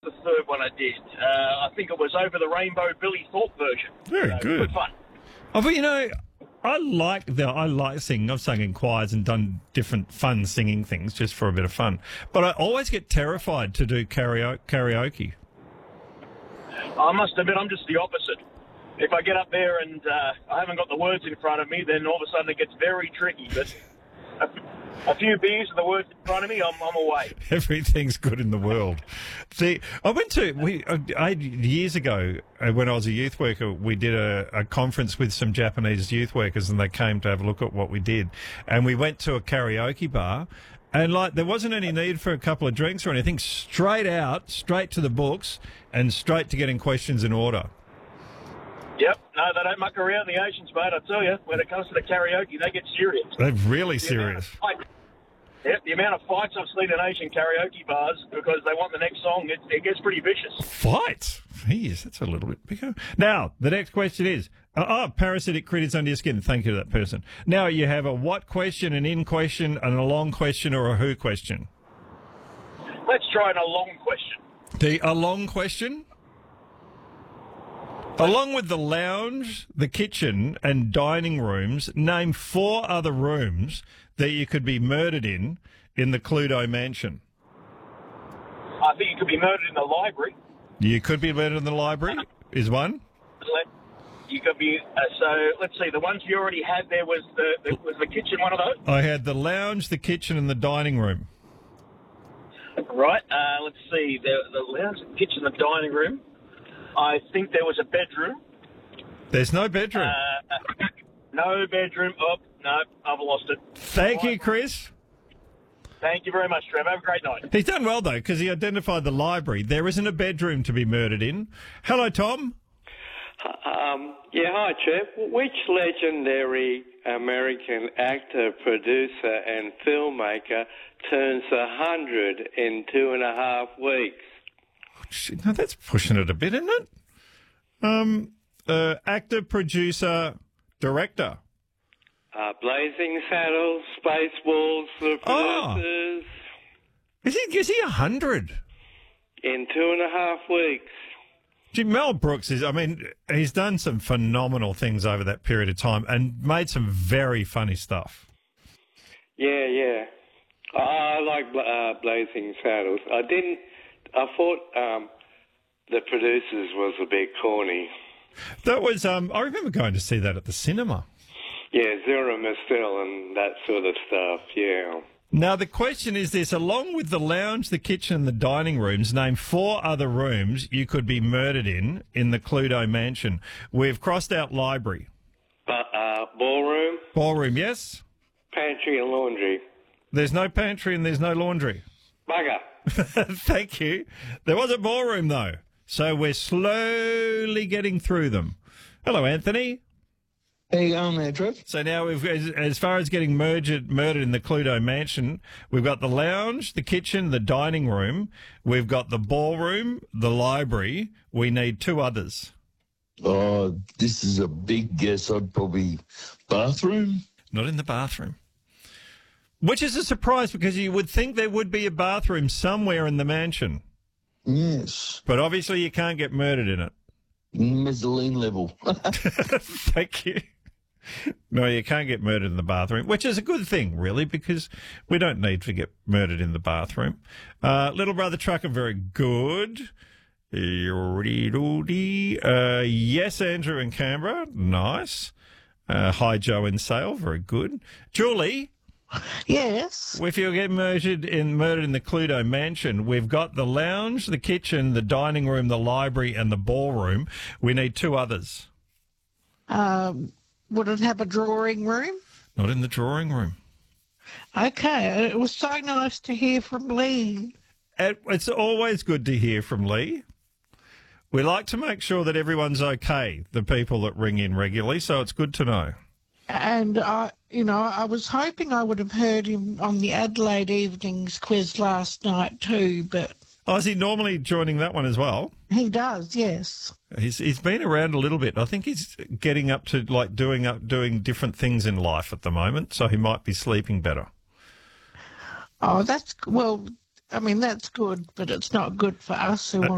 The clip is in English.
the third one I did. I think it was Over the Rainbow, Billy Thorpe version. Very good. Good fun. Oh, but I like singing. I've sung in choirs and done different fun singing things just for a bit of fun. But I always get terrified to do karaoke. I must admit, I'm just the opposite. If I get up there and I haven't got the words in front of me, then all of a sudden it gets very tricky. But a few beers and the words in front of me, I'm away. Everything's good in the world. See, years ago, when I was a youth worker, we did a conference with some Japanese youth workers, and they came to have a look at what we did. And we went to a karaoke bar, and there wasn't any need for a couple of drinks or anything. Straight to the books, and straight to getting questions in order. Yep. No, they don't muck around in the Asians, mate. I tell you, when it comes to the karaoke, they get serious. They're really serious. The amount of fights I've seen in Asian karaoke bars because they want the next song, it gets pretty vicious. Fights? Jeez, that's a little bit bigger. Now, the next question is, parasitic critters under your skin. Thank you to that person. Now, you have a what question, an in question, and a long question, or a who question? Let's try a long question. A long question? Along with the lounge, the kitchen, and dining rooms, name 4 other rooms that you could be murdered in the Cluedo mansion. I think you could be murdered in the library. You could be murdered in the library, is one. You could be, let's see, the ones you already had there was the kitchen one of those? I had the lounge, the kitchen, and the dining room. Right, let's see, the lounge, the kitchen, the dining room. I think there was a bedroom. There's no bedroom. No bedroom. Oh, no, I've lost it. Thank you, Chris. Thank you very much, Trev. Have a great night. He's done well, though, because he identified the library. There isn't a bedroom to be murdered in. Hello, Tom. Hi, Trev. Which legendary American actor, producer, and filmmaker turns 100 in 2.5 weeks? No, that's pushing it a bit, isn't it? Actor, producer, director. Blazing Saddles, Spaceballs, the producers. Is he 100? In 2.5 weeks. Gee, Mel Brooks he's done some phenomenal things over that period of time and made some very funny stuff. Yeah. I like Blazing Saddles. I thought the producers was a bit corny. That was, I remember going to see that at the cinema. Yeah, Zero Mistel and that sort of stuff, yeah. Now, the question is this, along with the lounge, the kitchen, and the dining rooms, name 4 other rooms you could be murdered in the Cluedo mansion. We've crossed out library. Ballroom? Ballroom, yes. Pantry and laundry. There's no pantry and there's no laundry. Bugger. Thank you. There was a ballroom, though, so we're slowly getting through them. Hello, Anthony. How you going there, Trev? So now, as far as getting murdered in the Cluedo mansion, we've got the lounge, the kitchen, the dining room. We've got the ballroom, the library. We need 2 others. Oh, this is a big guess. I'd probably bathroom. Not in the bathroom. Which is a surprise because you would think there would be a bathroom somewhere in the mansion. Yes. But obviously you can't get murdered in it. Mezzanine level. Thank you. No, you can't get murdered in the bathroom, which is a good thing, really, because we don't need to get murdered in the bathroom. Little Brother Trucker, very good. Yes, Andrew in Canberra, nice. Hi, Joe in Sale, very good. Julie. Yes. If you get murdered in the Cluedo mansion, we've got the lounge, the kitchen, the dining room, the library, and the ballroom. We need 2 others. Would it have a drawing room? Not in the drawing room. Okay. It was so nice to hear from Lee. It's always good to hear from Lee. We like to make sure that everyone's okay, the people that ring in regularly, so it's good to know. And, I was hoping I would have heard him on the Adelaide Evenings quiz last night too, but... Oh, is he normally joining that one as well? He does, yes. He's been around a little bit. I think he's getting up to, doing different things in life at the moment, so he might be sleeping better. Oh, that's good, but it's not good for us who want